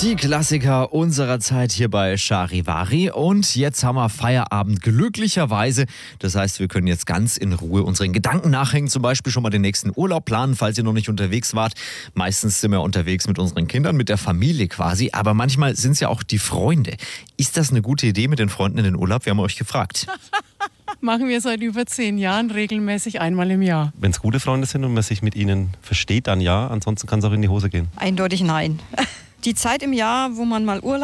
Die Klassiker unserer Zeit hier bei Charivari. Und jetzt haben wir Feierabend, glücklicherweise. Das heißt, wir können jetzt ganz in Ruhe unseren Gedanken nachhängen. Zum Beispiel schon mal den nächsten Urlaub planen, falls ihr noch nicht unterwegs wart. Meistens sind wir unterwegs mit unseren Kindern, mit der Familie quasi. Aber manchmal sind es ja auch die Freunde. Ist das eine gute Idee mit den Freunden in den Urlaub? Wir haben euch gefragt. Machen wir seit über 10 Jahren regelmäßig einmal im Jahr. Wenn es gute Freunde sind und man sich mit ihnen versteht, dann ja. Ansonsten kann es auch in die Hose gehen. Eindeutig nein. Die Zeit im Jahr, wo man mal Urlaub